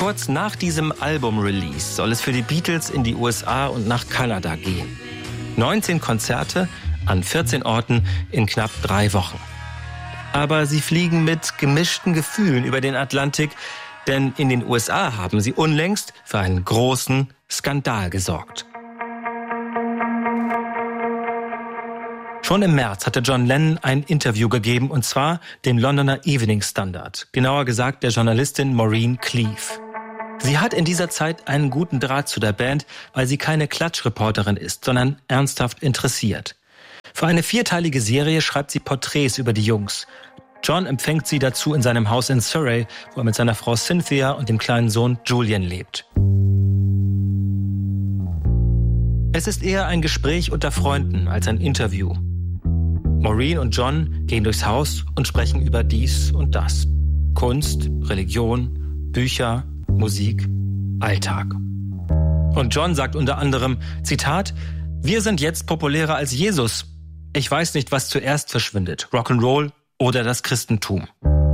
Kurz nach diesem Album-Release soll es für die Beatles in die USA und nach Kanada gehen. 19 Konzerte an 14 Orten in knapp 3 Wochen. Aber sie fliegen mit gemischten Gefühlen über den Atlantik, denn in den USA haben sie unlängst für einen großen Skandal gesorgt. Schon im März hatte John Lennon ein Interview gegeben, und zwar dem Londoner Evening Standard, genauer gesagt der Journalistin Maureen Cleave. Sie hat in dieser Zeit einen guten Draht zu der Band, weil sie keine Klatschreporterin ist, sondern ernsthaft interessiert. Für eine 4-teilige Serie schreibt sie Porträts über die Jungs. John empfängt sie dazu in seinem Haus in Surrey, wo er mit seiner Frau Cynthia und dem kleinen Sohn Julian lebt. Es ist eher ein Gespräch unter Freunden als ein Interview. Maureen und John gehen durchs Haus und sprechen über dies und das. Kunst, Religion, Bücher, Musik, Alltag. Und John sagt unter anderem, Zitat, wir sind jetzt populärer als Jesus. Ich weiß nicht, was zuerst verschwindet, Rock'n'Roll oder das Christentum.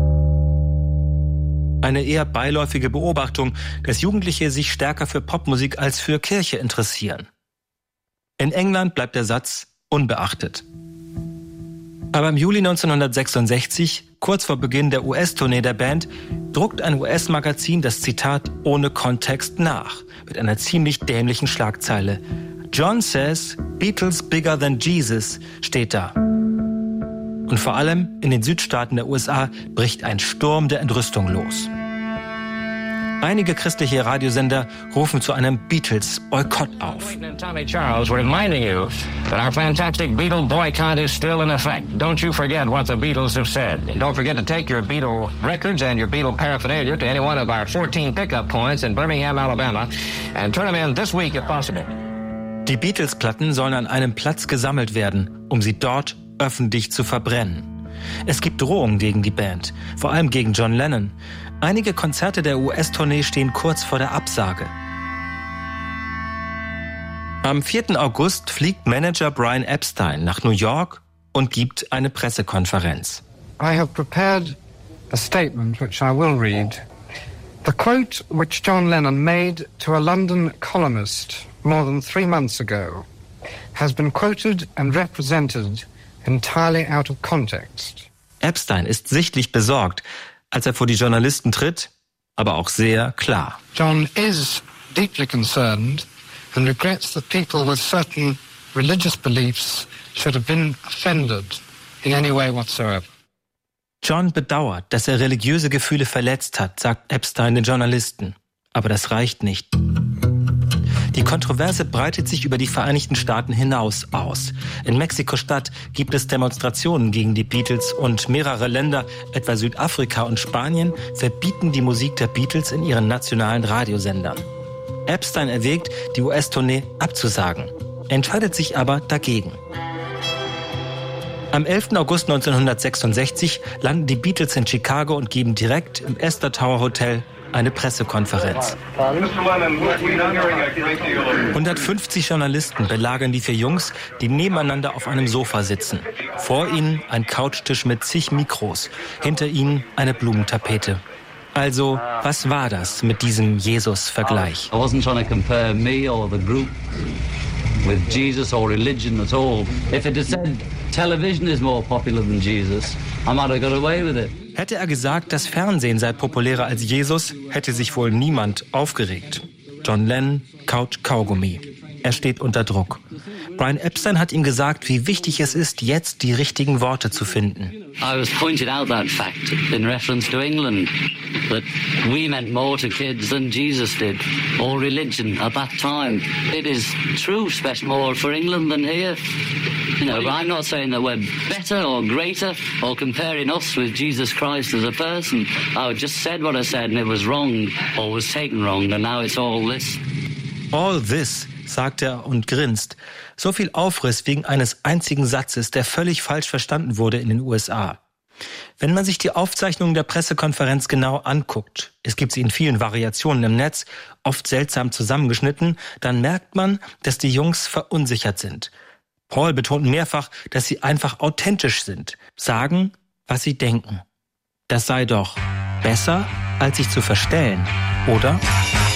Eine eher beiläufige Beobachtung, dass Jugendliche sich stärker für Popmusik als für Kirche interessieren. In England bleibt der Satz unbeachtet. Aber im Juli 1966, kurz vor Beginn der US-Tournee der Band, druckt ein US-Magazin das Zitat ohne Kontext nach, mit einer ziemlich dämlichen Schlagzeile. John says, Beatles bigger than Jesus, steht da. Und vor allem in den Südstaaten der USA bricht ein Sturm der Entrüstung los. Einige christliche Radiosender rufen zu einem Beatles-Boykott auf. Tommy Charles reminding you that our fantastic Beatle boycott is still in effect. Don't you forget what the Beatles have said. And don't forget to take your Beatle records and your Beatle paraphernalia to any one of our 14 pickup points in Birmingham, Alabama, and turn them in this week if possible. Die Beatles-Platten sollen an einem Platz gesammelt werden, um sie dort öffentlich zu verbrennen. Es gibt Drohungen gegen die Band, vor allem gegen John Lennon. Einige Konzerte der US-Tournee stehen kurz vor der Absage. Am 4. August fliegt Manager Brian Epstein nach New York und gibt eine Pressekonferenz. I have prepared a statement which I will read. The quote which John Lennon made to a London columnist more than 3 months ago has been quoted and represented entirely out of context. Epstein ist sichtlich besorgt, als er vor die Journalisten tritt, aber auch sehr klar. John is deeply concerned and regrets that people with certain religious beliefs should have been offended in any way whatsoever. John bedauert, dass er religiöse Gefühle verletzt hat, sagt Epstein den Journalisten. Aber das reicht nicht. Die Kontroverse breitet sich über die Vereinigten Staaten hinaus aus. In Mexiko-Stadt gibt es Demonstrationen gegen die Beatles und mehrere Länder, etwa Südafrika und Spanien, verbieten die Musik der Beatles in ihren nationalen Radiosendern. Epstein erwägt, die US-Tournee abzusagen, entscheidet sich aber dagegen. Am 11. August 1966 landen die Beatles in Chicago und geben direkt im Astor Tower Hotel eine Pressekonferenz. 150 Journalisten belagern die 4 Jungs, die nebeneinander auf einem Sofa sitzen. Vor ihnen ein Couchtisch mit zig Mikros, hinter ihnen eine Blumentapete. Also, was war das mit diesem Jesus-Vergleich? I wasn't trying to compare me or the group with Jesus or religion at all. If it had said television is more popular than Jesus, I might have got away with it. Hätte er gesagt, das Fernsehen sei populärer als Jesus, hätte sich wohl niemand aufgeregt. John Lennon kaut Kaugummi. Er steht unter Druck. Brian Epstein hat ihm gesagt, wie wichtig es ist, jetzt die richtigen Worte zu finden. I was pointed out that fact in reference to England, that we meant more to kids than Jesus did, or religion at that time. It is true, especially more for England than here. You know, but I'm not saying that we're better or greater or comparing us with Jesus Christ as a person. I just said what I said and it was wrong or was taken wrong and now it's all this. All this, sagt er und grinst. So viel Aufriss wegen eines einzigen Satzes, der völlig falsch verstanden wurde in den USA. Wenn man sich die Aufzeichnungen der Pressekonferenz genau anguckt, es gibt sie in vielen Variationen im Netz, oft seltsam zusammengeschnitten, dann merkt man, dass die Jungs verunsichert sind. Paul betont mehrfach, dass sie einfach authentisch sind, sagen, was sie denken. Das sei doch besser als sich zu verstellen, oder?